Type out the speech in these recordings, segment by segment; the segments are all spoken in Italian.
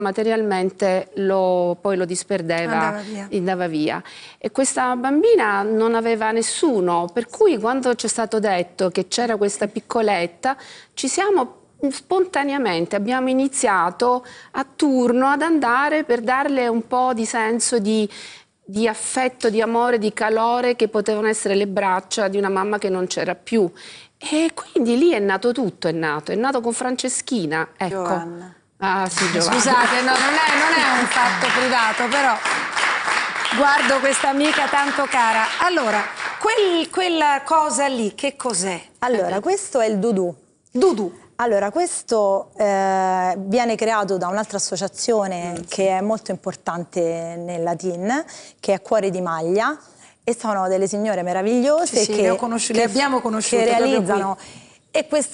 materialmente poi lo disperdeva, andava via. E questa bambina non aveva nessuno, per cui quando ci è stato detto che c'era questa piccoletta, ci siamo spontaneamente, abbiamo iniziato a turno ad andare per darle un po' di senso di affetto, di amore, di calore, che potevano essere le braccia di una mamma che non c'era più. E quindi lì è nato tutto, è nato con Franceschina, ecco. Giovanna. Ah, sì, Giovanna. Scusate, no, non è un fatto privato, però guardo questa amica tanto cara. Allora, quella cosa lì, che cos'è? Allora, questo è il Dudu. Dudu. Allora, questo viene creato da un'altra associazione che è molto importante nella TIN, che è Cuore di Maglia, e sono delle signore meravigliose che abbiamo conosciuto, che realizzano. E questo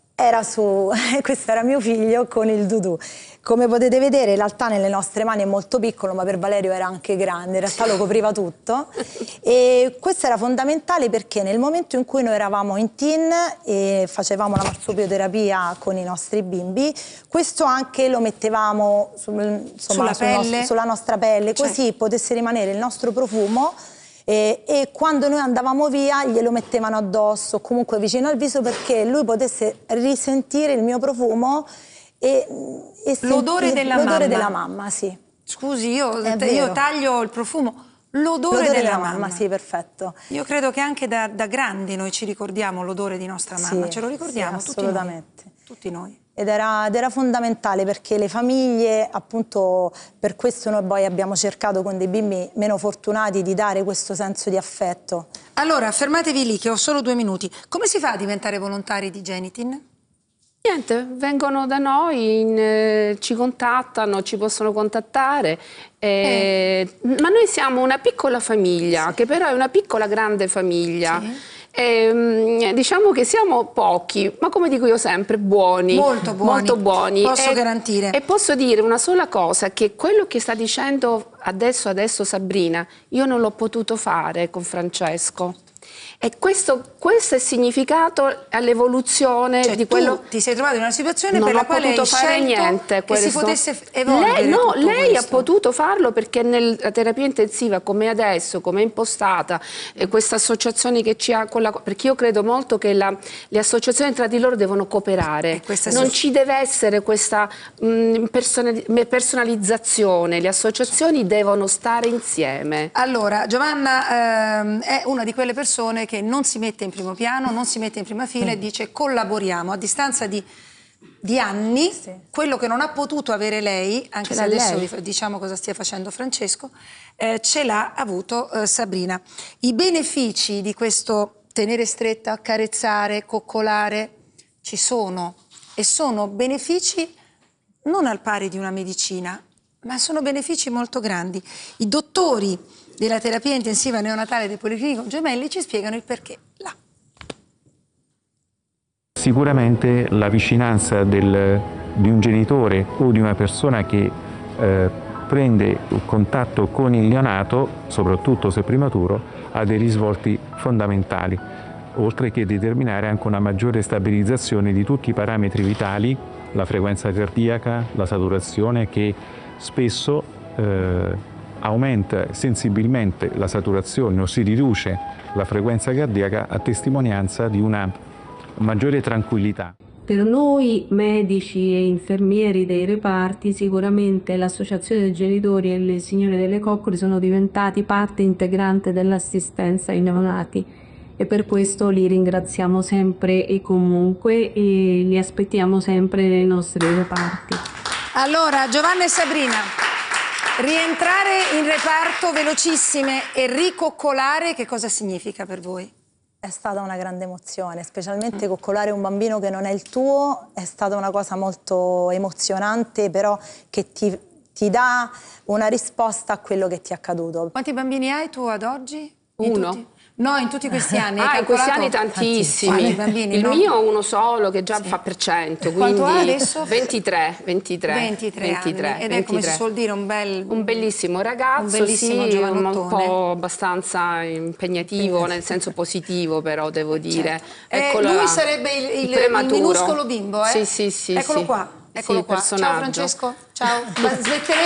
era mio figlio con il Dudu. Come potete vedere, in realtà nelle nostre mani è molto piccolo, ma per Valerio era anche grande, in realtà lo copriva tutto. E questo era fondamentale perché nel momento in cui noi eravamo in TIN e facevamo la marsupioterapia con i nostri bimbi, questo anche lo mettevamo sulla nostra pelle, così potesse rimanere il nostro profumo. E quando noi andavamo via glielo mettevano addosso, comunque vicino al viso, perché lui potesse risentire il mio profumo e l'odore della mamma, sì. Scusi, io taglio il profumo. L'odore della mamma, sì, perfetto. Io credo che anche da grandi noi ci ricordiamo l'odore di nostra mamma, sì, ce lo ricordiamo, sì, assolutamente. Tutti noi. Ed era fondamentale, perché le famiglie, appunto, per questo noi poi abbiamo cercato con dei bimbi meno fortunati di dare questo senso di affetto. Allora, fermatevi lì che ho solo 2 minuti. Come si fa a diventare volontari di Genitin? Niente, vengono da noi, ci contattano, ci possono contattare, ma noi siamo una piccola famiglia, che però è una piccola grande famiglia. Sì. Diciamo che siamo pochi, ma come dico io sempre, buoni. Molto buoni. Molto buoni. Posso garantire. E posso dire una sola cosa, che quello che sta dicendo adesso Sabrina, io non l'ho potuto fare con Francesco. E questo è il significato all'evoluzione di quello. Tu ti sei trovato in una situazione per la quale hai fare niente, che si potesse evolvere. Lei ha potuto farlo, perché nella terapia intensiva, come adesso, come è impostata, questa associazione che ci ha perché io credo molto che le associazioni tra di loro devono cooperare. Non ci deve essere questa personalizzazione, le associazioni devono stare insieme. Allora, Giovanna è una di quelle persone che non si mette in primo piano, non si mette in prima fila e dice collaboriamo. A distanza di anni, quello che non ha potuto avere lei, anche se adesso vi diciamo cosa stia facendo Francesco, ce l'ha avuto Sabrina. I benefici di questo tenere stretta, accarezzare, coccolare ci sono, e sono benefici non al pari di una medicina, ma sono benefici molto grandi. I dottori della terapia intensiva neonatale del Policlinico Gemelli ci spiegano il perché. Là. Sicuramente la vicinanza di un genitore o di una persona che prende contatto con il neonato, soprattutto se prematuro, ha dei risvolti fondamentali, oltre che determinare anche una maggiore stabilizzazione di tutti i parametri vitali, la frequenza cardiaca, la saturazione, che spesso aumenta sensibilmente la saturazione o si riduce la frequenza cardiaca, a testimonianza di una maggiore tranquillità. Per noi medici e infermieri dei reparti, sicuramente l'associazione dei genitori e le signore delle coccole sono diventati parte integrante dell'assistenza ai neonati, e per questo li ringraziamo sempre e comunque, e li aspettiamo sempre nei nostri reparti. Allora, Giovanna e Sabrina, rientrare in reparto velocissime e ricoccolare, che cosa significa per voi? È stata una grande emozione, specialmente coccolare un bambino che non è il tuo, è stata una cosa molto emozionante, però che ti dà una risposta a quello che ti è accaduto. Quanti bambini hai tu ad oggi? Uno. No, in tutti questi anni. In questi anni tantissimi. Bambini, il mio uno solo, che già fa per 100. Quanto ha adesso? 23 anni. Ed è, come si suol dire, un bellissimo ragazzo, un bellissimo giovanottone. Un po' abbastanza impegnativo, nel senso positivo, però devo dire. Lui sarebbe il minuscolo bimbo, Sì. Eccolo qua. Eccolo sì, qua. personaggio. Ciao Francesco, ciao. Ma smetteremo